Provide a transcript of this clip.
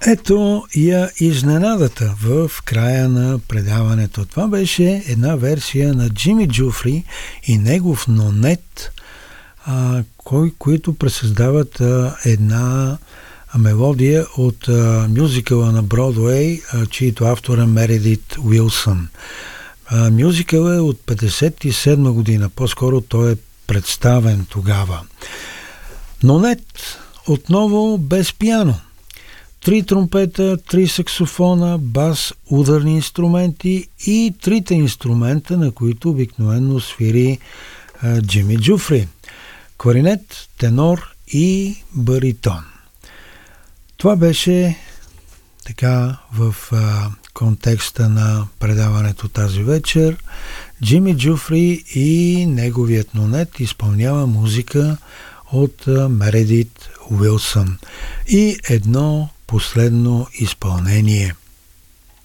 Ето я изненадата в края на предаването. Това беше една версия на Джими Джуфри и негов нонет, които пресъздават една мелодия от мюзикъла на Бродуей, чието автор е Мередит Уилсън. Мюзикъл е от 1957 година, по-скоро той е представен тогава. Нонет отново без пиано. 3 тромпета, 3 саксофона, бас, ударни инструменти и 3 инструмента, на които обикновено свири Джими Джуфри. Кларинет, тенор и баритон. Това беше така в контекста на предаването тази вечер. Джими Джуфри и неговият нонет изпълнява музика от Мередит Уилсън. И едно последно изпълнение –